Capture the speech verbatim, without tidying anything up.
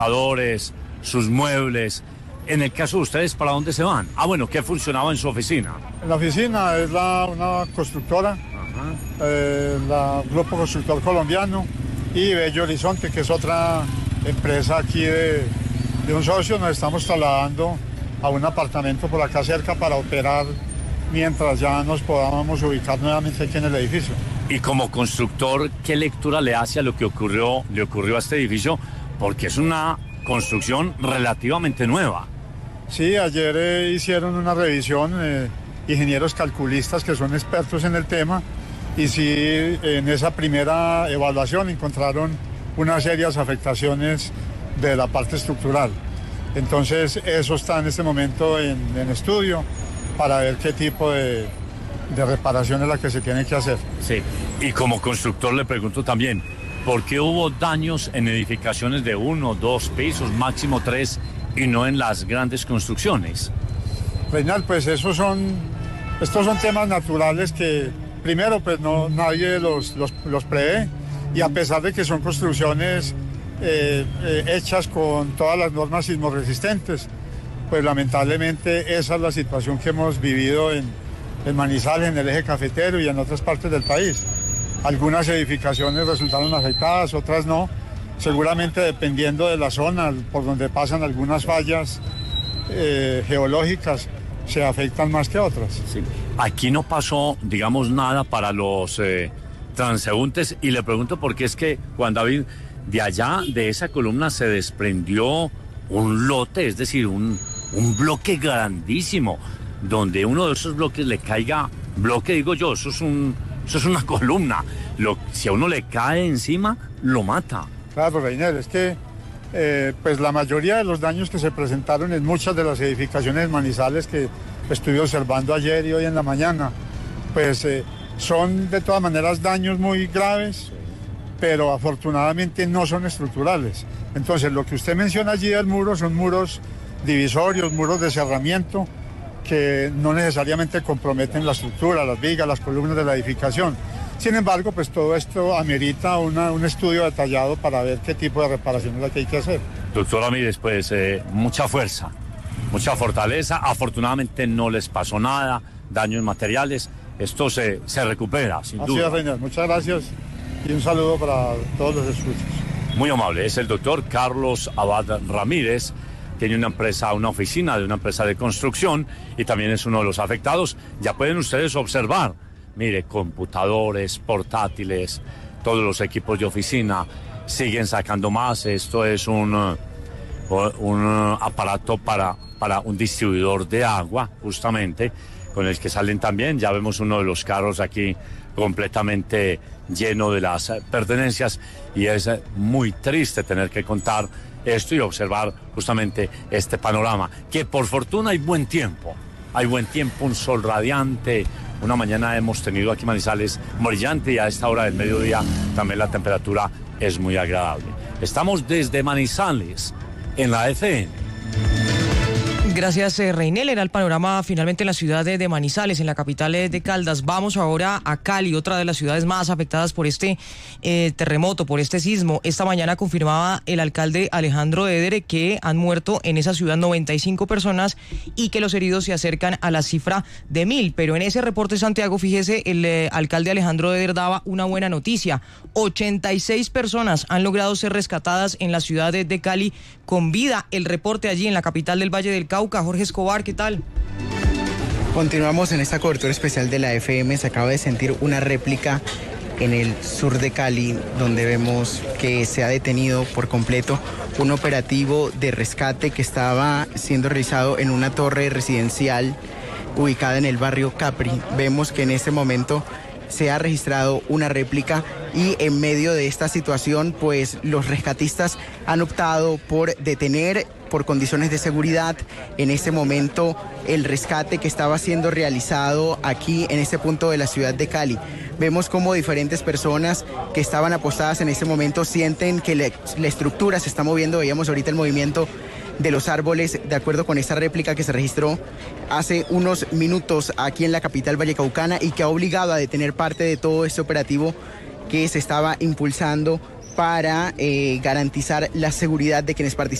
computadores, sus muebles. En el caso de ustedes, ¿para dónde se van? Ah, bueno, ¿qué funcionaba en su oficina? La oficina es la, una constructora, eh, la Grupo Constructor Colombiano, y Bello Horizonte, que es otra empresa aquí de, de un socio. Nos estamos trasladando a un apartamento por acá cerca para operar mientras ya nos podamos ubicar nuevamente aquí en el edificio. Y como constructor, ¿qué lectura le hace a lo que ocurrió, le ocurrió a este edificio? Porque es una construcción relativamente nueva. Sí, ayer eh, hicieron una revisión, eh, ingenieros calculistas que son expertos en el tema, y sí, en esa primera evaluación encontraron unas serias afectaciones de la parte estructural. Entonces, eso está en este momento en, en estudio para ver qué tipo de, de reparación es la que se tiene que hacer. Sí, y como constructor le pregunto también, ¿por qué hubo daños en edificaciones de uno, dos pisos, máximo tres, y no en las grandes construcciones? Reinal, pues esos son, estos son temas naturales que primero pues no, nadie los, los, los prevé, y a pesar de que son construcciones eh, eh, hechas con todas las normas sismorresistentes, pues lamentablemente esa es la situación que hemos vivido en, en Manizales, en el eje cafetero y en otras partes del país. Algunas edificaciones resultaron afectadas, otras no, seguramente dependiendo de la zona por donde pasan algunas fallas eh, geológicas, se afectan más que otras. Sí. Aquí no pasó, digamos, nada para los eh, transeúntes, y le pregunto porque es que, Juan David, de allá, de esa columna se desprendió un lote, es decir, un, un bloque grandísimo, donde uno de esos bloques le caiga, bloque digo yo, eso es, un, eso es una columna, lo, si a uno le cae encima, lo mata. Claro, Reinel, es que eh, pues la mayoría de los daños que se presentaron en muchas de las edificaciones Manizales que estuve observando ayer y hoy en la mañana, pues eh, son de todas maneras daños muy graves, pero afortunadamente no son estructurales. Entonces, lo que usted menciona allí del muro son muros divisorios, muros de cerramiento, que no necesariamente comprometen la estructura, las vigas, las columnas de la edificación. Sin embargo, pues todo esto amerita una, un estudio detallado para ver qué tipo de reparación es la que hay que hacer. Doctor Ramírez, pues eh, mucha fuerza, mucha fortaleza. Afortunadamente no les pasó nada, daños materiales. Esto se, se recupera, sin Así duda. es, Reina. Muchas gracias y un saludo para todos los escuchos. Muy amable. Es el doctor Carlos Abad Ramírez. Tiene una empresa, una oficina de una empresa de construcción, y también es uno de los afectados. Ya pueden ustedes observar, mire, computadores, portátiles, todos los equipos de oficina siguen sacando más. Esto es un, un aparato para, para un distribuidor de agua, justamente, con el que salen también. Ya vemos uno de los carros aquí completamente lleno de las pertenencias, y es muy triste tener que contar esto y observar justamente este panorama, que por fortuna hay buen tiempo, hay buen tiempo, un sol radiante. Una mañana hemos tenido aquí Manizales brillante, y a esta hora del mediodía también la temperatura es muy agradable. Estamos desde Manizales, en la F M. Gracias, eh, Reinel. Era el panorama finalmente en la ciudad de, de Manizales, en la capital eh, de Caldas. Vamos ahora a Cali, otra de las ciudades más afectadas por este eh, terremoto, por este sismo. Esta mañana confirmaba el alcalde Alejandro Edere que han muerto en esa ciudad noventa y cinco personas y que los heridos se acercan a la cifra de mil. Pero en ese reporte, Santiago, fíjese, el eh, alcalde Alejandro Edere daba una buena noticia. ochenta y seis personas han logrado ser rescatadas en la ciudad de, de Cali con vida. El reporte allí en la capital del Valle del Cauca. Jorge Escobar, ¿qué tal? Continuamos en esta cobertura especial de la F M. Se acaba de sentir una réplica en el sur de Cali, donde vemos que se ha detenido por completo un operativo de rescate que estaba siendo realizado en una torre residencial ubicada en el barrio Capri. Vemos que en este momento se ha registrado una réplica, y en medio de esta situación, pues los rescatistas han optado por detener por condiciones de seguridad en este momento el rescate que estaba siendo realizado aquí en este punto de la ciudad de Cali. Vemos cómo diferentes personas que estaban apostadas en este momento sienten que la, la estructura se está moviendo. Veíamos ahorita el movimiento de los árboles, de acuerdo con esta réplica que se registró hace unos minutos aquí en la capital vallecaucana, y que ha obligado a detener parte de todo este operativo que se estaba impulsando para eh, garantizar la seguridad de quienes participan